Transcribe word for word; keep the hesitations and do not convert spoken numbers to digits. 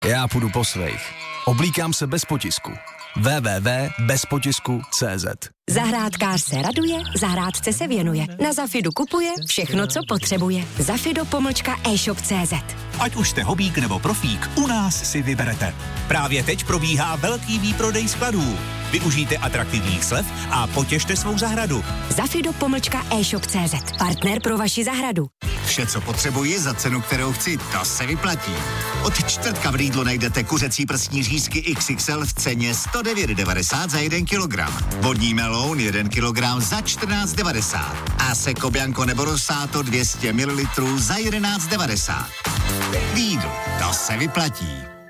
Já půjdu po svých. Oblíkám se bez potisku. w w w tečka bez potisku tečka c z. Zahrádkář se raduje, zahrádce se věnuje. Na Zafidu kupuje všechno, co potřebuje. Zafido pomlčka e-shop tečka c z. Ať už jste hobík nebo profík, u nás si vyberete. Právě teď probíhá velký výprodej skladů. Využijte atraktivních slev a potěšte svou zahradu. Zafido pomlčka e-shop tečka c z. Partner pro vaši zahradu. Vše, co potřebuji za cenu, kterou chci, to se vyplatí. Od čtvrtka v Lidlu najdete kuřecí prsní řízky iks iks el v ceně sto devět devadesát za jeden kilogram. Vodní meloun jeden kilogram za čtrnáct devadesát. A Seko Bianco nebo Rosato dvě stě mililitrů za jedenáct devadesát. Lidl, to se vyplatí.